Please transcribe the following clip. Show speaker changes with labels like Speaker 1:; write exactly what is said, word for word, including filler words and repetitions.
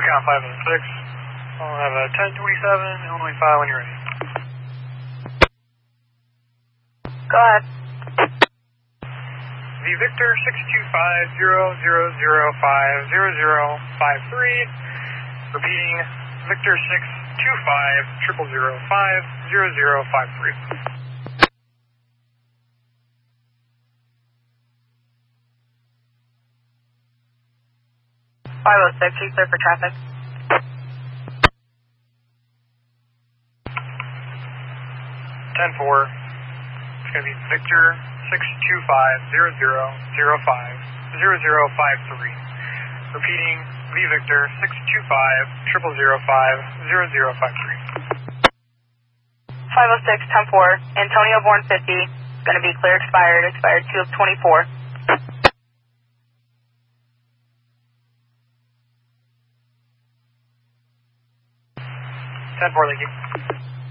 Speaker 1: count five oh six. I'll have a ten twenty-seven, Illinois five when you're ready.
Speaker 2: Go ahead.
Speaker 1: The Victor six two five zero zero zero five zero zero five three. Repeating, Victor six two five zero zero zero five zero zero five three.
Speaker 2: five oh six, you clear for traffic.
Speaker 1: ten four. It's going to be Victor six two five zero zero zero five zero zero five three. Repeating, V Victor six two five zero zero zero five zero zero five three.
Speaker 2: five oh six, ten four, Antonio Born fifty, going to be clear expired, expired two of twenty-four.
Speaker 1: ten four, thank you.